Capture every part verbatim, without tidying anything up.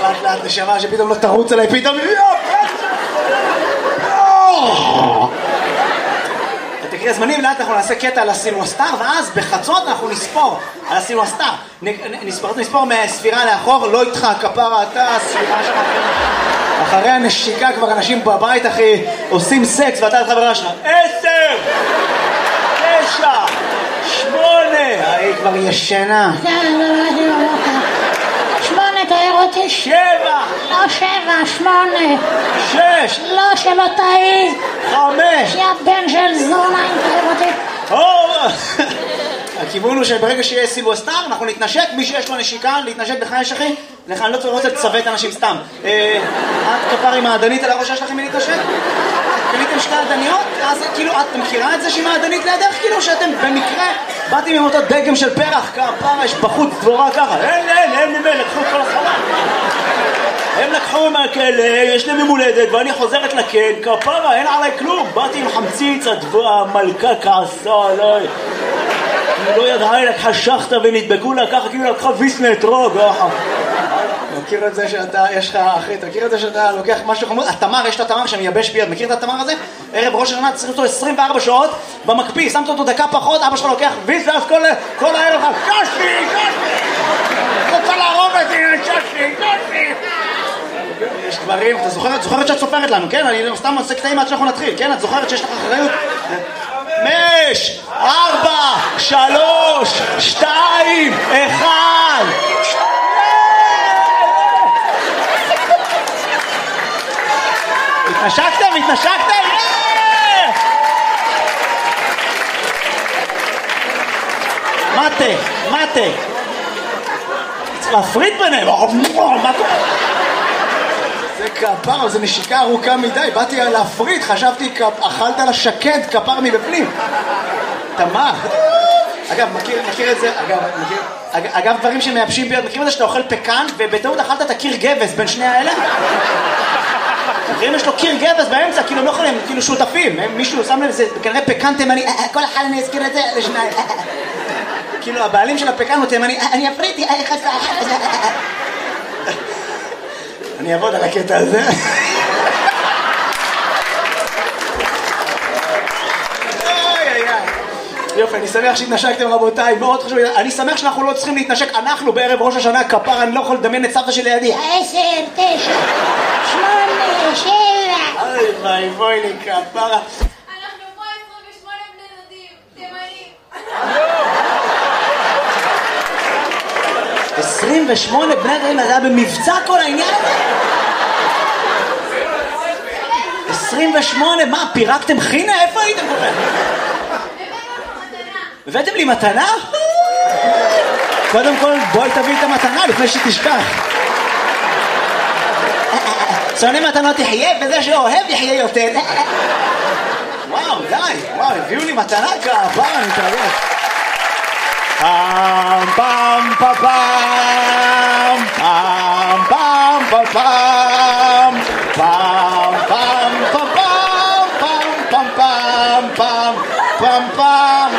לאט לאט נשמה שפתאום לא תרוץ עליי, פתאום... תקריא זמנים, לאט אנחנו נעשה קטע על הסילואסטר, ואז בחצות אנחנו נספור על הסילואסטר. נספור, נספור מהספירה לאחור, לא איתך, כפרה, אתה, הספירה שלך. אחרי הנשיקה כבר אנשים בבית, אחי, עושים סקס, ואתה לחברה שלך. עשר! תשע! שמונה! היא כבר ישנה. שמונה, תאר אותי. שבע! לא שבע, שמונה. שש! לא, שלא תאי. חמש! יא בן של זונה, אם תאר אותי. הכיוון הוא שברגע שיהיה סילואסטר, אנחנו נתנשק, מי שיש לו נשיקה, להתנשק בחייש אחי, לך אני לא רוצה לצוות אנשים סתם. את כפר עם העדנית על הראש שלכם מלהתנשק? קניתם שתי עדניות? אז כאילו, את מכירה את זה שהיא מעדנית לידך? כאילו שאתם במקרה באתם עם אותו דגם של פרח, כפרה, יש בחוץ דבורה ככה. אין, אין, אין ממנו, לקחו כל החמה. הם לקחו מהכלא, יש להם ממולדת, ואני חוזרת לכן, כפרה, אין עליי כלום. באתי עם חמציץ, המלכה כעסה עליי. היא לא ידעה, היא לקחה שחטה ונדבקו לה ככה, כאילו לקחה ויסנה אתרוג. מכיר את זה שאתה, יש לך, אחי, אתה מכיר את זה שאתה לוקח משהו חמוד? התמר, יש את התמר שמייבש ביד, מכיר את התמר הזה? ערב ראש השנה צריך אותו עשרים וארבע שעות במקפיא, שמת אותו דקה פחות, אבא שלך לוקח ויס, ואז כל, כל הערב לך, קשי, קשי! רוצה להרוג אותי, קשי, קשי! יש דברים, אתה זוכרת, זוכרת שאת סופרת לנו, כן? אני סתם עושה קטעים עד שאנחנו נתחיל, כן? את זוכרת שיש לך אחריות? חמש, ארבע, שלוש, שתיים, אחד! התנשקתם? התנשקתם? מטה, מטה. צריך להפריד ביניהם. זה כפר, זה נשיקה ארוכה מדי. באתי להפריד, חשבתי אכלת לשקד כפר מבפנים. תמר. אגב, מכיר, מכיר את זה, אגב, מכיר, אגב, דברים שמייבשים ביד, מכיר את זה שאתה אוכל פקן ובטעות אכלת את הקיר גבס בין שני האלה? אם יש לו קיר גבס באמצע, כאילו הם לא יכולים, כאילו שותפים, מישהו שם לב, זה כנראה פקן תימני, כל אחד אני אזכיר את זה לשניים. כאילו הבעלים של הפקן הוא תימני, אני אפריד, אני אעבוד על הקטע הזה. יופי, אני שמח שהתנשקתם רבותיי, מאוד חשוב, אני שמח שאנחנו לא צריכים להתנשק, אנחנו בערב ראש השנה כפר, אני לא יכול לדמיין את סבתא שלי לידי. עשר, תשע, שמונה, שבע. אוי ביי, בואי לי כפרה. אנחנו פה עשרים ושמונה בני דודים, תימנים. עשרים ושמונה בני דודים, זה היה במבצע כל העניין הזה? עשרים ושמונה, מה, פירקתם חינה? איפה הייתם כל כך? הבאתם לי מתנה? קודם כל בואי תביא את המתנה לפני שתשכח. שונא מתנות יחיה וזה שאוהב יחיה יותר. וואו, די, וואו, הביאו לי מתנה כעבר, אני מתרגש. פעם פעם פעם פעם פעם פעם פעם פעם פעם פעם פעם פעם פעם פעם.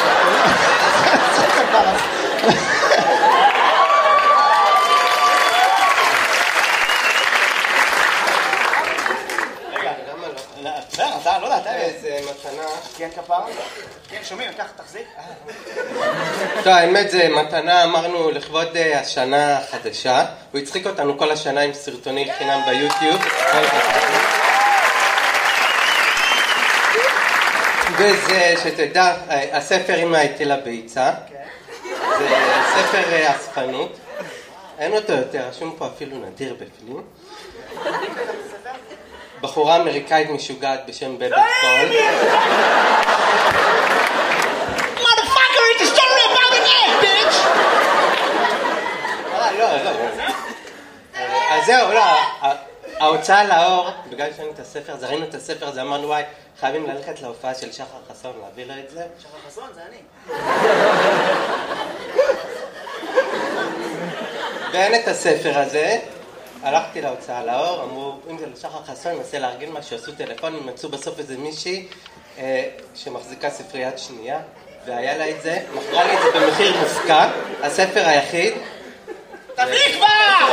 אתה לא יודע, אתה איזה מתנה. כן כפרה? כן, שומעים, קח, תחזיק. טוב, האמת זה מתנה, אמרנו לכבוד השנה החדשה. הוא הצחיק אותנו כל השנה עם סרטוני חינם ביוטיוב. וזה, שתדע, הספר אמא הייתי לביצה. זה ספר אספנות. אין אותו יותר, רשום פה אפילו נדיר בפנים. בחורה אמריקאית משוגעת בשם בבת פול. Motherfucker, it's a story about an egg, bitch! לא, לא. אז זהו, לא. ההוצאה לאור, בגלל שאני את הספר, אז ראינו את הספר הזה, אמרנו וואי, חייבים ללכת להופעה של שחר חסון, להביא לו את זה. שחר חסון, זה אני. ואין את הספר הזה. הלכתי להוצאה לאור, אמרו, אם זה לשחר חסון, ננסה לארגן משהו, עשו טלפונים, מצאו בסוף איזה מישהי אה, שמחזיקה ספריית שנייה, והיה לה את זה, מכרה לי את זה במחיר מופקע, הספר היחיד. תביא כבר!